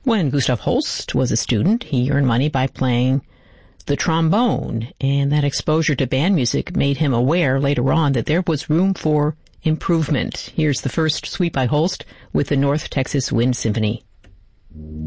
When Gustav Holst was a student, he earned money by playing the trombone, and that exposure to band music made him aware later on that there was room for improvement. Here's the first suite by Holst with the North Texas Wind Symphony.